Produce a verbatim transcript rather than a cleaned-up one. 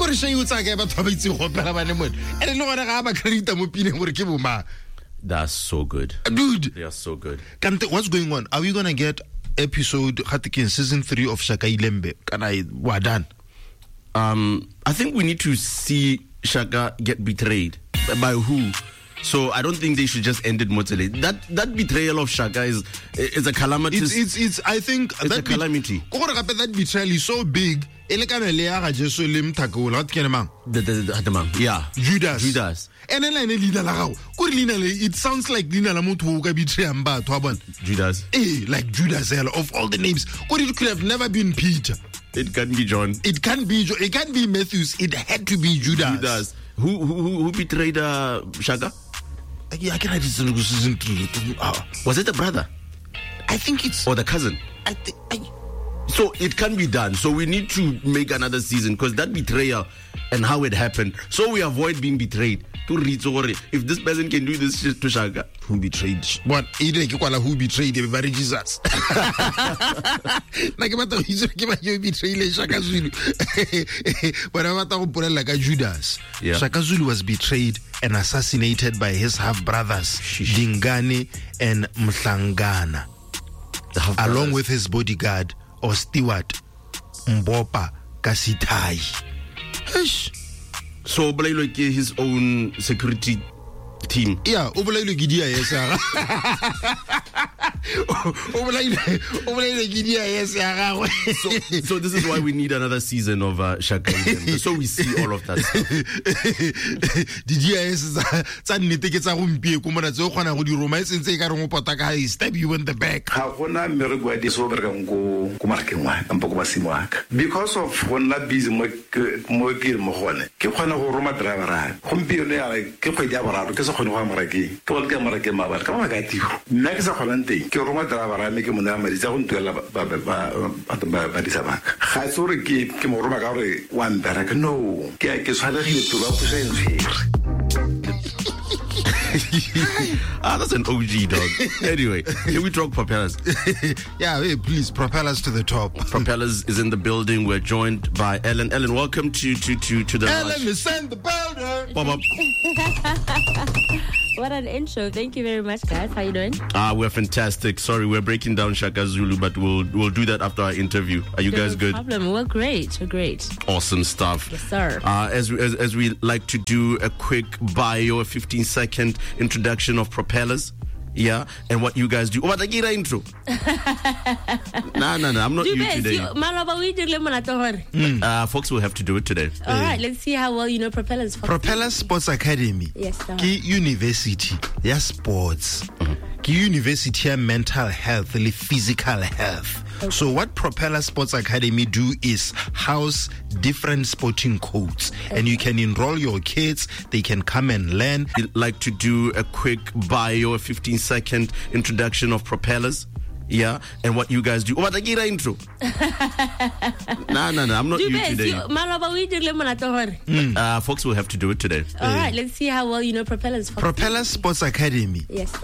gore she o tsa ka ba thoba itse go pela bane mo ene le gore ga ba create mo pile gore ke bo ma. That's so good, dude. They are so good. Kante, what's going on? Are we gonna get episode Hatikin season three of Shaka Ilembe? Can I wadan? Um, I think we need to see Shaka get betrayed. By who? So I don't think they should just end it motele. That that betrayal of Shaka is is a calamity. It's it's, it's I think it's that a calamity. Be- that betrayal is so big. The, the, the, the man. Yeah. Judas. Judas. And then it sounds like Judas. Eh, like Judas. Of all the names, it could have never been Peter. It can't be John. It can't be John. It can't be Matthews. It had to be Judas. Judas. Who who who betrayed uh, Shaka? Yeah, I can season three. Was it the brother? I think it's or the cousin. I think. I, So it can be done. So we need to make another season because that betrayal and how it happened. So we avoid being betrayed. To read sorry. If this person can do this shit to Shaka, who betrayed? What? Who betrayed everybody? Jesus. Like what? You betrayed Shaka Zulu. But I want to put it like a Judas. Yeah. Shaka Zulu was betrayed and assassinated by his half brothers Dingane and Mhlangana, along with his bodyguard or steward Mbopa Kasitai. So Oblailo gave his own security team. Yeah, Oblailo Gidia, yes, sir. Oblailo Gidia, yes, sir. So this is why we need another season of uh, Shaka. So we see all of that stuff. Didia is Sanity gets a rumpy, Kumana, so when I would romance and say, I don't want stab you in the back. How when I'm very is over and go Kumarkin and Pokmasimak. Because of one not busy Mokil Mohone, Kipana Roma driver, Humpionea, Kipajabara, because of Homaraki, told Gamaraki Mava, Kamagati, next of Holante, Kiroma driver, make him an Amazon to Badisama. I saw a gate, Kimoromagari, one barrack, no, Kakis had a hit to represent here. Ah, that's an O G dog. Anyway, can we talk propellers? Yeah, hey, please, propellers to the top. Propellers is in the building. We're joined by Ellen. Ellen, welcome to to to to the. Ellen is in the building. Bob, Bob. What an intro! Thank you very much, guys. How you doing? Ah, we're fantastic. Sorry, we're breaking down Shaka Zulu, but we'll we'll do that after our interview. Are you no guys good? Problem. We're great. We're great. Awesome stuff. Yes, sir. Uh, as, we, as as we like to do a quick bio, a fifteen second introduction of propellers. Yeah, and what you guys do. Oh, but I get an intro. no, no, no. I'm not do you best. today. You, mm. uh, folks will have to do it today. All uh, right, let's see how well you know Propellers. Propellers Sports Academy. Yes, sir. Ki university ya sports. Mm-hmm. Ki university ya mental health, li physical health. Okay. So what Propeller Sports Academy do is house different sporting codes, okay. and you can enroll your kids. They can come and learn. I'd like to do a quick bio, a fifteen second introduction of Propellers. Yeah, and what you guys do. Oh, but I get an intro. no, no, no. I'm not do you best. today. You, mm. uh, folks will have to do it today. All right, let's see how well you know Propellers. Propeller Sports Academy. Yes, sir.